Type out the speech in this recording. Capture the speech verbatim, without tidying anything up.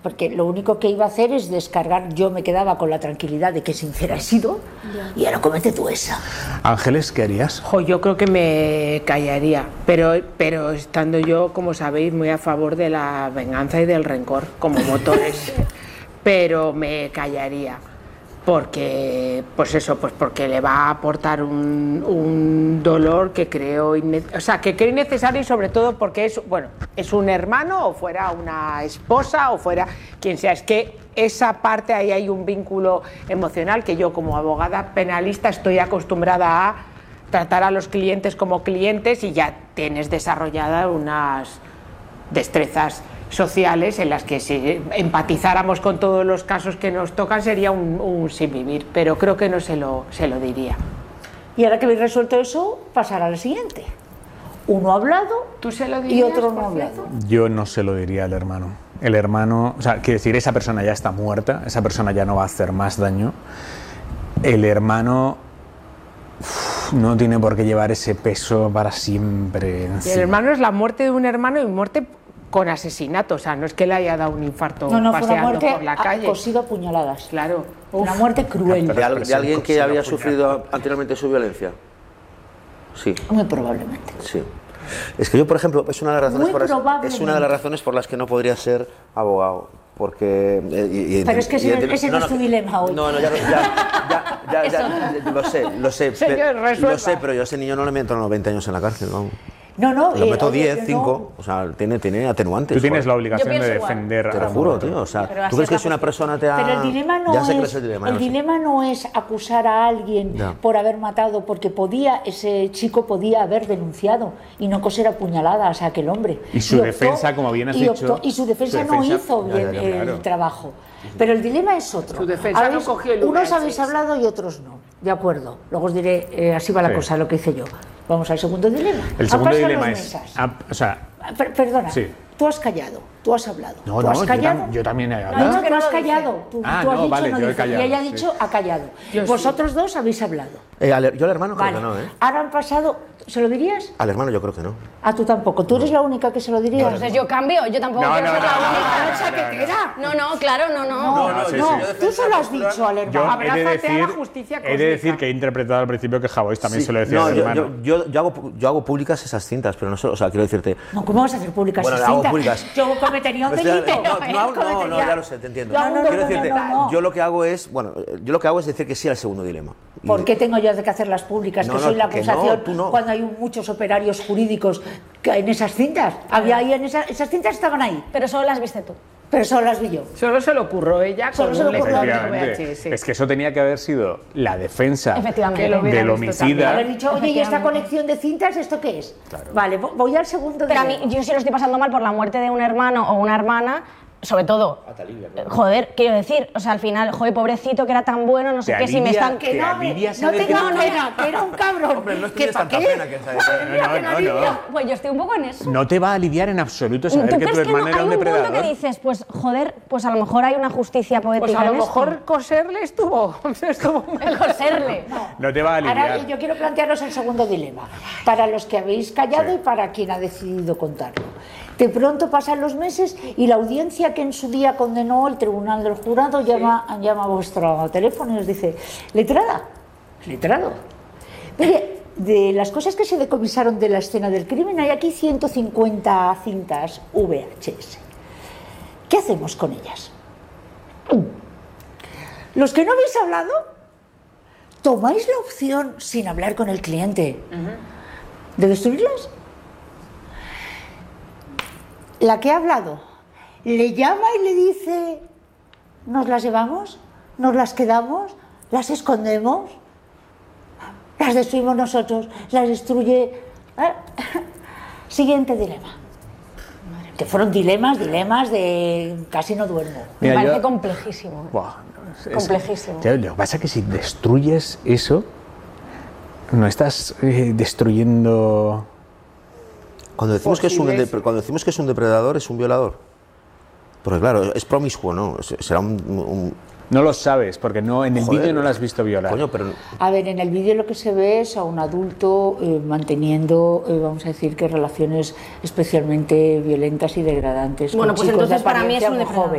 porque lo único que iba a hacer es descargar, yo me quedaba con la tranquilidad de que sincera he sido, yeah. Y ahora comete tú esa. Ángeles, ¿qué harías? Jo, yo creo que me callaría, pero, pero estando yo, como sabéis, muy a favor de la venganza y del rencor como motores, pero me callaría. Porque, pues eso, pues porque le va a aportar un, un dolor que creo, o sea, que creo innecesario y sobre todo porque es, bueno, es un hermano o fuera una esposa o fuera quien sea. Es que esa parte ahí hay un vínculo emocional que yo como abogada penalista estoy acostumbrada a tratar a los clientes como clientes y ya tienes desarrolladas unas destrezas sociales en las que si empatizáramos con todos los casos que nos tocan sería un, un sin vivir, pero creo que no se lo, se lo diría. Y ahora que habéis resuelto eso, pasará al siguiente. Uno ha hablado. ¿Tú se lo y otro no ha hablado. Yo no se lo diría al hermano. El hermano, o sea, quiero decir, esa persona ya está muerta, esa persona ya no va a hacer más daño. El hermano uf, no tiene por qué llevar ese peso para siempre. El hermano es la muerte de un hermano y muerte con asesinato, o sea, no es que le haya dado un infarto no, no, paseando fue una muerte por la calle. Cosido a puñaladas. Claro. Uf. Una muerte cruel. ¿De, al, ¿De alguien que había sufrido anteriormente su violencia? Sí. Muy probablemente. Sí. Es que yo, por ejemplo, es una de las razones, por las, es una de las razones por las que no podría ser abogado. Porque, y, y, pero es que ese, y, ese no, no es tu dilema hoy. No, no, ya, ya, ya, ya, ya lo sé, lo sé, Señor, lo sé, pero yo a ese niño no le meto los veinte años en la cárcel, vamos. No, no, lo meto eh, diez, cinco, no. O sea, tiene, tiene atenuantes. Tú tienes la obligación de defender igual. Te lo juro, tío, o sea, tú crees que si una persona te ha... Pero el dilema no, ya sé es, que es el dilema, el no dilema no es acusar a alguien ya. por haber matado, porque podía, ese chico podía haber denunciado y no coser a puñaladas a aquel hombre. Y su y defensa, optó, como bien has y dicho... Optó, y su defensa, su defensa no hizo bien ya, ya, ya, claro. el trabajo. Pero el dilema es otro. Su defensa no cogió el Unos habéis hablado y otros no. De acuerdo. Luego os diré, eh, así va la sí. cosa, lo que hice yo. Vamos al segundo dilema. El segundo dilema es... A, o sea, Per, perdona, sí. tú has callado, tú has hablado. No, ¿Tú no, has callado? Yo, tam yo también he hablado. No, no, que no has callado. Tú, ah, tú has no, dicho vale, no yo he dice. callado, y ella ha sí. dicho ha callado. Yo Vosotros sí. dos habéis hablado. Eh, al, yo al hermano vale. creo que no, ¿eh? Ahora han pasado... ¿Se lo dirías? Al hermano yo creo que no. Ah, tú tampoco. ¿Tú eres la única que se lo dirías? No, Entonces yo cambio, yo tampoco no, quiero no, ser la no, única. no, chaquetera. No, no, claro, no, no. No, no, no, sí, no. sí. Tú se lo has dicho al hermano. Yo he de decir, la justicia he de decir que he interpretado al principio que Javois también sí. se lo decía no, al yo, hermano. Yo, yo, yo, hago, yo hago públicas esas cintas, pero no solo, o sea, quiero decirte... No, ¿cómo vas a hacer públicas bueno, esas hago cintas? Públicas. Yo cometería un delito. No, no, no, no, no, ya lo sé, te entiendo. No, no, quiero no, decirte, no, no, no. yo lo que hago es, bueno, yo lo que hago es decir que sí al segundo dilema. ¿Por qué tengo yo que hacerlas públicas? No, que no, soy la que acusación no, no. cuando hay muchos operarios jurídicos que en esas cintas. Había ahí en esas, esas cintas estaban ahí. Pero solo las viste tú. Pero solo las vi yo. Solo se lo ocurrió ella Solo con se lo un ocurrió lector de V H S. Es que eso tenía que haber sido la defensa Efectivamente. del homicida. Haber dicho, oye, ¿y esta colección de cintas esto qué es? Claro. Vale, voy al segundo. Pero a mí, yo sí lo estoy pasando mal por la muerte de un hermano o una hermana, sobre todo, joder, quiero decir, o sea, al final, joder, pobrecito, que era tan bueno, no sé qué, si me están... Que no, me, no tengas pena, que era un cabrón. Hombre, no ¿Qué tienes tanta qué? pena que No, no, no. Pues yo estoy un poco en eso. No te va a aliviar en absoluto saber ¿Tú que tu crees que hermano no? era Hay un un punto depredador. que dices, pues, joder, pues a lo mejor hay una justicia poética Pues a lo en mejor esto. coserle estuvo, estuvo mal. Coserle. No te va a aliviar. Ahora yo quiero plantearos el segundo dilema, para los que habéis callado sí. y para quien ha decidido contarlo. De pronto pasan los meses y la audiencia que en su día condenó el tribunal del jurado sí. llama, llama a vuestro teléfono y os dice, letrada, letrado. Mire, de las cosas que se decomisaron de la escena del crimen hay aquí ciento cincuenta cintas V H S. ¿Qué hacemos con ellas? Los que no habéis hablado, tomáis la opción, sin hablar con el cliente, uh-huh. de destruirlas. La que ha hablado le llama y le dice, ¿nos las llevamos? ¿Nos las quedamos? ¿Las escondemos? ¿Las destruimos nosotros? ¿Las destruye? Siguiente dilema. Que fueron dilemas, dilemas de casi no duermo. Me Mira, parece yo... complejísimo. Buah, es... Complejísimo. Lo que pasa es que si destruyes eso, no estás eh, destruyendo... Cuando decimos, que es un, cuando decimos que es un depredador, es un violador. Porque claro, es promiscuo, ¿no? Será un... un... No lo sabes, porque no, en el Joder, vídeo no lo has visto violar. Coño, pero... A ver, en el vídeo lo que se ve es a un adulto eh, manteniendo, eh, vamos a decir, que relaciones especialmente violentas y degradantes. Bueno, con pues chicos entonces de para mí es apariencia un muy depredador. joven.